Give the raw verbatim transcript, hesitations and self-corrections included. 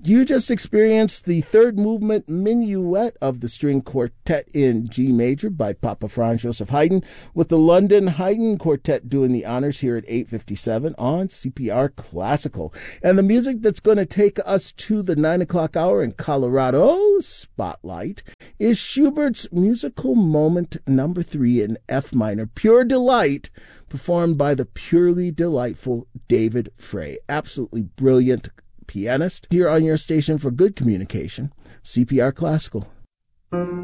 You just experienced the third movement minuet of the string quartet in G major by Papa Franz Joseph Haydn, with the London Haydn Quartet doing the honors here at eight fifty-seven on C P R Classical. And the music that's going to take us to the nine o'clock hour in Colorado Spotlight is Schubert's Musical Moment number three in F minor, Pure Delight, performed by the purely delightful David Frey. Absolutely brilliant pianist here on your station for good communication, C P R Classical.